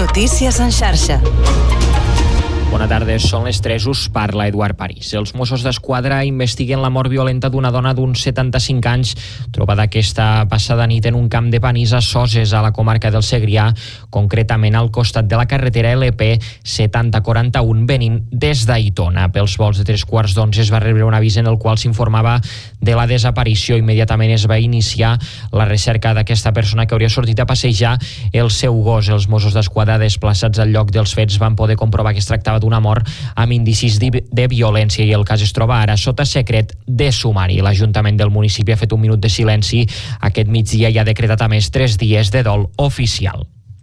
Notícies en xarxa. Bona tarda, són les 3, us parla Eduard París. Els Mossos d'Esquadra investiguen la mort violenta d'una dona d'uns 75 anys trobada aquesta passada nit en un camp de panís a Soses, a la comarca del Segrià, concretament al costat de la carretera LP 7041 venint des d'Aitona. Pels volts de 11:15 es va rebre un avís en el qual s'informava de la desaparició. Immediatament es va iniciar la recerca d'aquesta persona que hauria sortit a passejar el seu gos. Els Mossos d'Esquadra desplaçats al lloc dels fets van poder comprovar que es tractava d'una mort amb indicis de violència i el cas es troba ara sota secret de sumari. L'Ajuntament del municipi ha fet un minut de silenci aquest migdia i ha decretat a més 3 dies de dol oficial.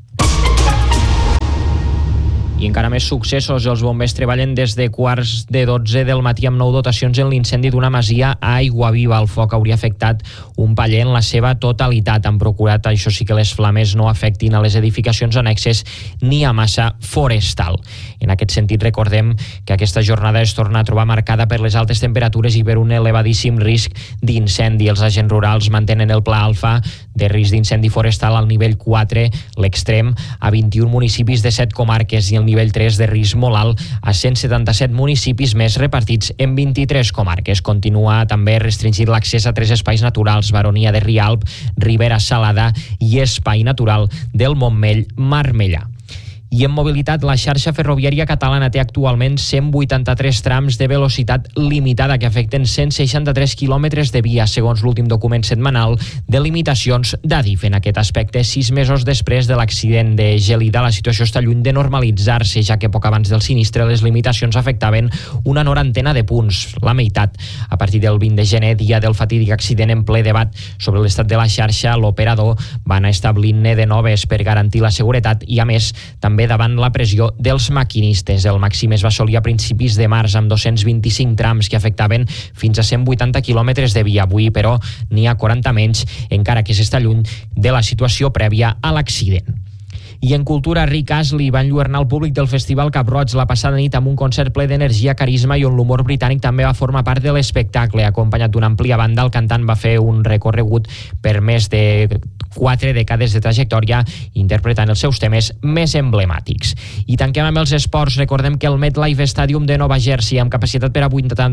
I encara més successos. Els bombers treballen des de 11:15 del matí amb 9 dotacions en l'incendi d'una masia a Aiguaviva. El foc hauria afectat un paller en la seva totalitat. Han procurat, això sí, que les flames no afectin a les edificacions annexes ni a massa forestal. En aquest sentit, recordem que aquesta jornada es torna a trobar marcada per les altes temperatures i per un elevadíssim risc d'incendi. Els agents rurals mantenen el pla alfa de risc d'incendi forestal al nivell 4, l'extrem, a 21 municipis de 7 comarques i el nivell 3 de risc molt alt a 177 municipis més repartits en 23 comarques. Continua també restringit l'accés a 3 espais naturals: Baronia de Rialb, Ribera Salada i Espai Natural del Montmell-Marmellà. I en mobilitat, la xarxa ferroviària catalana té actualment 183 trams de velocitat limitada que afecten 163 quilòmetres de via, segons l'últim document setmanal de limitacions d'Adif. En aquest aspecte, 6 mesos després de l'accident de Gelida, la situació està lluny de normalitzar-se, ja que poc abans del sinistre les limitacions afectaven una 90 de punts, la meitat. A partir del 20 de gener, dia del fatídic accident, en ple debat sobre l'estat de la xarxa, l'operador va anar establint-ne de noves per garantir la seguretat i, a més, també davant la pressió dels maquinistes. El màxim es va assolir a principis de març amb 225 trams que afectaven fins a 180 quilòmetres de via. Avui, però, n'hi ha 40 menys, encara que s'està lluny de la situació prèvia a l'accident. I en cultura, Rick Astley va enlluernar el públic del Festival Cap Roig la passada nit amb un concert ple d'energia, carisma i on l'humor britànic també va formar part de l'espectacle. Acompanyat d'una àmplia banda, el cantant va fer un recorregut per més de 4 dècades de trajectòria interpretant els seus temes més emblemàtics. I tanquem amb els esports. Recordem que el MetLife Stadium de Nova Jersey, amb capacitat per a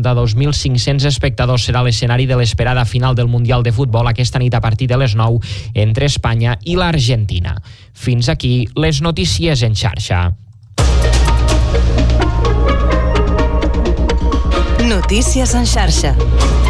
82.500 espectadors, serà l'escenari de l'esperada final del Mundial de Futbol aquesta nit a partir de les 9 entre Espanya i l'Argentina. Fins aquí les notícies en xarxa. Notícies en xarxa.